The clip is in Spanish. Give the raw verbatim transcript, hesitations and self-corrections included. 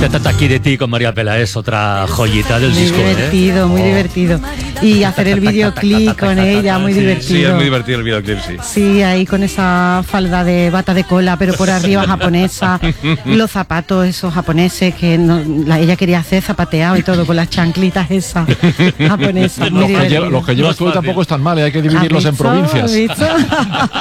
Aquí de ti con María Peláez, otra joyita del muy disco. Muy divertido, ¿eh? muy oh. divertido. Y hacer el videoclip con ella, muy sí, divertido. Sí, es muy divertido el videoclip, sí. Sí, ahí con esa falda de bata de cola, pero por arriba japonesa, los zapatos esos japoneses que no, la, ella quería hacer zapateado y todo, con las chanclitas esas japonesas. Muy los, que divertido. lleva, los que llevas No es tú fácil. tampoco están mal, ¿eh? Hay que dividirlos en ¿Has visto? provincias. ¿Has visto?